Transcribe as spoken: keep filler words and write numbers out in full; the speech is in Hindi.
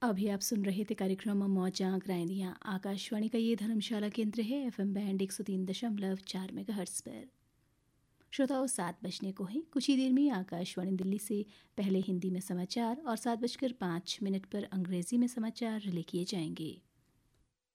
अभी आप सुन रहे थे कार्यक्रम मौजां ग्राइंदियाँ। आकाशवाणी का ये धर्मशाला केंद्र है, एफएम बैंड एक सौ तीन दशमलव चार मेगाहर्ट्ज पर। श्रोताओं, सात बजने को है। कुछ ही देर में आकाशवाणी दिल्ली से पहले हिंदी में समाचार और सात बजकर पाँच मिनट पर अंग्रेजी में समाचार रिले किए जाएंगे।